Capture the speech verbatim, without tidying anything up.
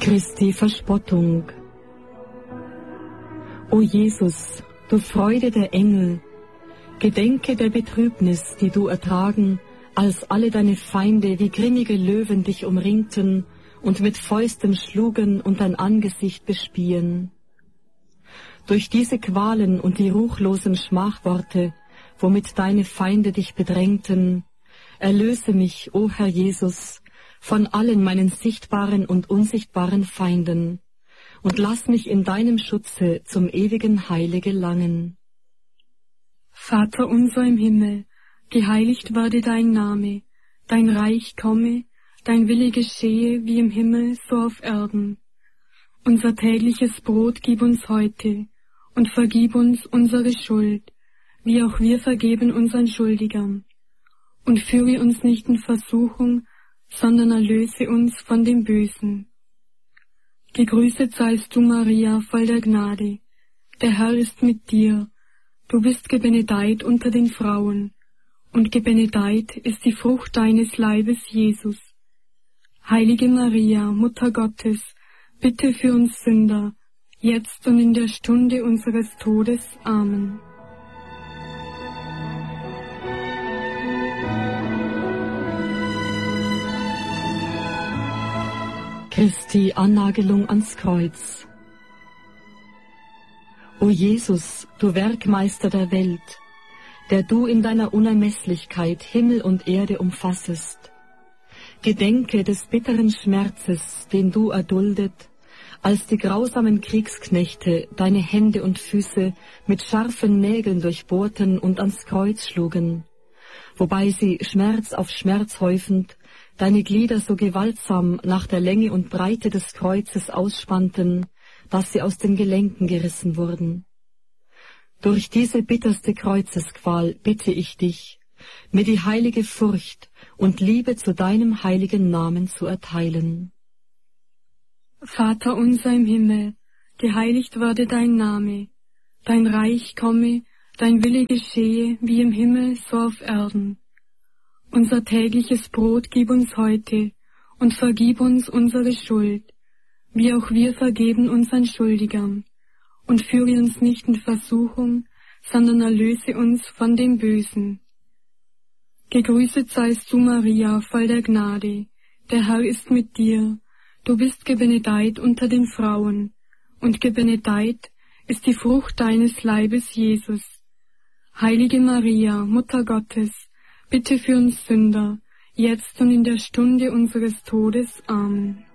Christi Verspottung. O Jesus, du Freude der Engel, gedenke der Betrübnis, die du ertragen, als alle deine Feinde wie grimmige Löwen dich umringten und mit Fäusten schlugen und dein Angesicht bespieen. Durch diese Qualen und die ruchlosen Schmachworte, womit deine Feinde dich bedrängten, erlöse mich, o Herr Jesus, von allen meinen sichtbaren und unsichtbaren Feinden, und lass mich in deinem Schutze zum ewigen Heile gelangen. Vater unser im Himmel, geheiligt werde dein Name, dein Reich komme, dein Wille geschehe wie im Himmel so auf Erden. Unser tägliches Brot gib uns heute und vergib uns unsere Schuld, wie auch wir vergeben unseren Schuldigern. Und führe uns nicht in Versuchung, sondern erlöse uns von dem Bösen. Gegrüßet seist du, Maria, voll der Gnade. Der Herr ist mit dir. Du bist gebenedeit unter den Frauen, und gebenedeit ist die Frucht deines Leibes, Jesus. Heilige Maria, Mutter Gottes, bitte für uns Sünder, jetzt und in der Stunde unseres Todes. Amen. Christi Annagelung ans Kreuz. O Jesus, du Werkmeister der Welt, der du in deiner Unermesslichkeit Himmel und Erde umfassest, gedenke des bitteren Schmerzes, den du erduldet, als die grausamen Kriegsknechte deine Hände und Füße mit scharfen Nägeln durchbohrten und ans Kreuz schlugen, wobei sie Schmerz auf Schmerz häufend deine Glieder so gewaltsam nach der Länge und Breite des Kreuzes ausspannten, dass sie aus den Gelenken gerissen wurden. Durch diese bitterste Kreuzesqual bitte ich dich, mir die heilige Furcht und Liebe zu deinem heiligen Namen zu erteilen. Vater unser im Himmel, geheiligt werde dein Name, dein Reich komme, dein Wille geschehe, wie im Himmel so auf Erden. Unser tägliches Brot gib uns heute und vergib uns unsere Schuld, wie auch wir vergeben unseren Schuldigern. Und führe uns nicht in Versuchung, sondern erlöse uns von dem Bösen. Gegrüßet seist du, Maria, voll der Gnade. Der Herr ist mit dir. Du bist gebenedeit unter den Frauen, und gebenedeit ist die Frucht deines Leibes, Jesus. Heilige Maria, Mutter Gottes, bitte für uns Sünder, jetzt und in der Stunde unseres Todes. Amen.